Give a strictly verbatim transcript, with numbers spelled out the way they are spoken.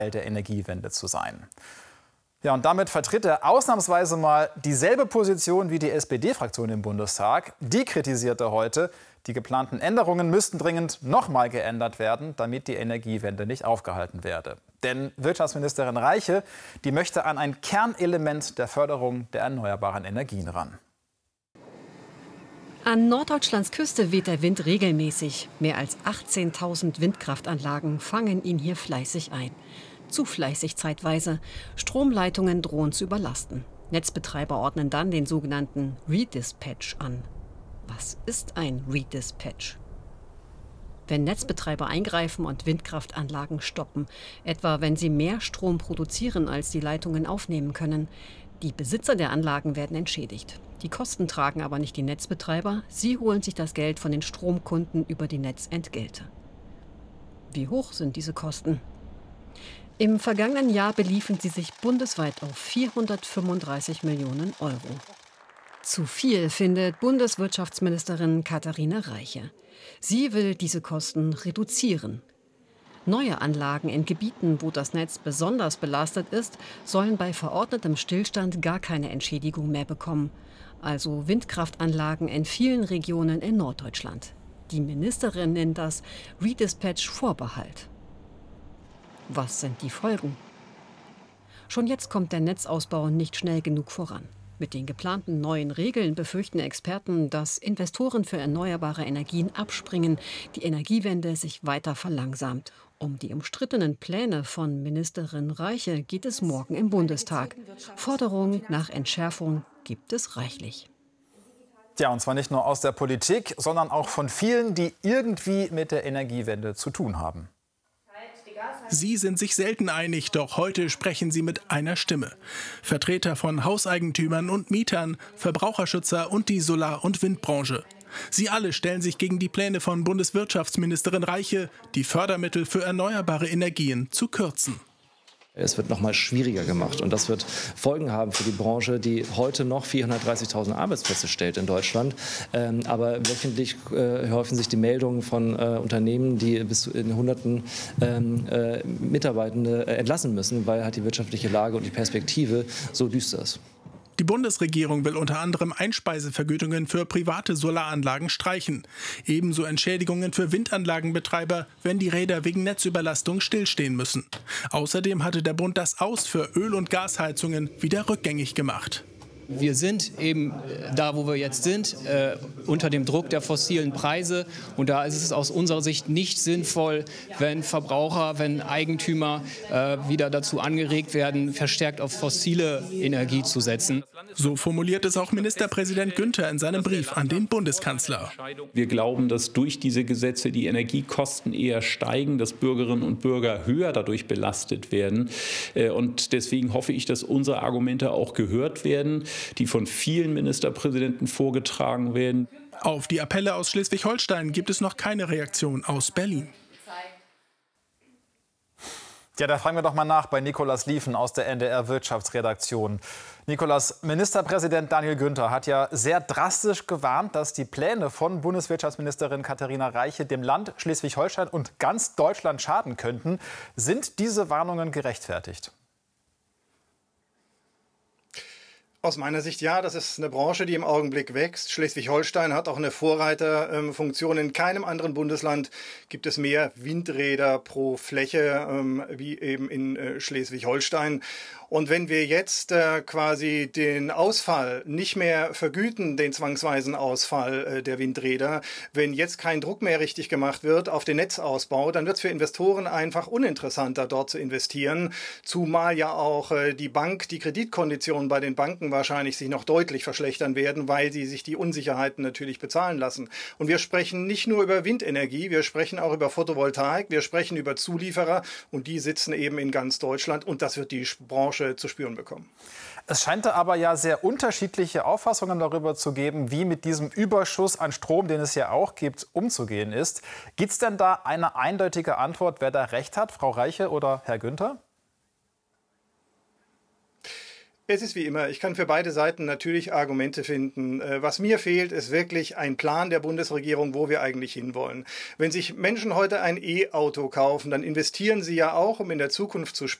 der Energiewende zu sein. Ja, und damit vertritt er ausnahmsweise mal dieselbe Position wie die S P D-Fraktion im Bundestag. Die kritisierte heute, die geplanten Änderungen müssten dringend noch mal geändert werden, damit die Energiewende nicht aufgehalten werde. Denn Wirtschaftsministerin Reiche, die möchte an ein Kernelement der Förderung der erneuerbaren Energien ran. An Norddeutschlands Küste weht der Wind regelmäßig. Mehr als achtzehntausend Windkraftanlagen fangen ihn hier fleißig ein. Zu fleißig zeitweise. Stromleitungen drohen zu überlasten. Netzbetreiber ordnen dann den sogenannten Redispatch an. Was ist ein Redispatch? Wenn Netzbetreiber eingreifen und Windkraftanlagen stoppen, etwa wenn sie mehr Strom produzieren, als die Leitungen aufnehmen können. Die Besitzer der Anlagen werden entschädigt. Die Kosten tragen aber nicht die Netzbetreiber. Sie holen sich das Geld von den Stromkunden über die Netzentgelte. Wie hoch sind diese Kosten? Im vergangenen Jahr beliefen sie sich bundesweit auf vierhundertfünfunddreißig Millionen Euro. Zu viel findet Bundeswirtschaftsministerin Katharina Reiche. Sie will diese Kosten reduzieren. Neue Anlagen in Gebieten, wo das Netz besonders belastet ist, sollen bei verordnetem Stillstand gar keine Entschädigung mehr bekommen. Also Windkraftanlagen in vielen Regionen in Norddeutschland. Die Ministerin nennt das Redispatch-Vorbehalt. Was sind die Folgen? Schon jetzt kommt der Netzausbau nicht schnell genug voran. Mit den geplanten neuen Regeln befürchten Experten, dass Investoren für erneuerbare Energien abspringen, die Energiewende sich weiter verlangsamt. Um die umstrittenen Pläne von Ministerin Reiche geht es morgen im Bundestag. Forderungen nach Entschärfung gibt es reichlich. Ja, und zwar nicht nur aus der Politik, sondern auch von vielen, die irgendwie mit der Energiewende zu tun haben. Sie sind sich selten einig, doch heute sprechen sie mit einer Stimme. Vertreter von Hauseigentümern und Mietern, Verbraucherschützer und die Solar- und Windbranche. Sie alle stellen sich gegen die Pläne von Bundeswirtschaftsministerin Reiche, die Fördermittel für erneuerbare Energien zu kürzen. Es wird noch mal schwieriger gemacht und das wird Folgen haben für die Branche, die heute noch vierhundertdreißigtausend Arbeitsplätze stellt in Deutschland. Ähm, aber wöchentlich äh, häufen sich die Meldungen von äh, Unternehmen, die bis in Hunderten ähm, äh, Mitarbeitende äh, entlassen müssen, weil halt die wirtschaftliche Lage und die Perspektive so düster ist. Die Bundesregierung will unter anderem Einspeisevergütungen für private Solaranlagen streichen. Ebenso Entschädigungen für Windanlagenbetreiber, wenn die Räder wegen Netzüberlastung stillstehen müssen. Außerdem hatte der Bund das Aus für Öl- und Gasheizungen wieder rückgängig gemacht. Wir sind eben da, wo wir jetzt sind, äh, unter dem Druck der fossilen Preise. Und da ist es aus unserer Sicht nicht sinnvoll, wenn Verbraucher, wenn Eigentümer äh, wieder dazu angeregt werden, verstärkt auf fossile Energie zu setzen. So formuliert es auch Ministerpräsident Günther in seinem Brief an den Bundeskanzler. Wir glauben, dass durch diese Gesetze die Energiekosten eher steigen, dass Bürgerinnen und Bürger höher dadurch belastet werden. Und deswegen hoffe ich, dass unsere Argumente auch gehört werden, die von vielen Ministerpräsidenten vorgetragen werden. Auf die Appelle aus Schleswig-Holstein gibt es noch keine Reaktion aus Berlin. Ja, da fragen wir doch mal nach bei Nikolaus Lieven aus der N D R-Wirtschaftsredaktion. Nikolaus, Ministerpräsident Daniel Günther hat ja sehr drastisch gewarnt, dass die Pläne von Bundeswirtschaftsministerin Katharina Reiche dem Land Schleswig-Holstein und ganz Deutschland schaden könnten. Sind diese Warnungen gerechtfertigt? Aus meiner Sicht ja, das ist eine Branche, die im Augenblick wächst. Schleswig-Holstein hat auch eine Vorreiterfunktion. In keinem anderen Bundesland gibt es mehr Windräder pro Fläche wie eben in Schleswig-Holstein. Und wenn wir jetzt äh, quasi den Ausfall nicht mehr vergüten, den zwangsweisen Ausfall äh, der Windräder, wenn jetzt kein Druck mehr richtig gemacht wird auf den Netzausbau, dann wird es für Investoren einfach uninteressanter, dort zu investieren. Zumal ja auch äh, die Bank, die Kreditkonditionen bei den Banken wahrscheinlich sich noch deutlich verschlechtern werden, weil sie sich die Unsicherheiten natürlich bezahlen lassen. Und wir sprechen nicht nur über Windenergie, wir sprechen auch über Photovoltaik, wir sprechen über Zulieferer und die sitzen eben in ganz Deutschland und das wird die Branche zu spüren bekommen. Es scheint da aber ja sehr unterschiedliche Auffassungen darüber zu geben, wie mit diesem Überschuss an Strom, den es ja auch gibt, umzugehen ist. Gibt es denn da eine eindeutige Antwort, wer da recht hat, Frau Reiche oder Herr Günther? Es ist wie immer, ich kann für beide Seiten natürlich Argumente finden. Was mir fehlt, ist wirklich ein Plan der Bundesregierung, wo wir eigentlich hinwollen. Wenn sich Menschen heute ein E-Auto kaufen, dann investieren sie ja auch, um in der Zukunft zu sparen.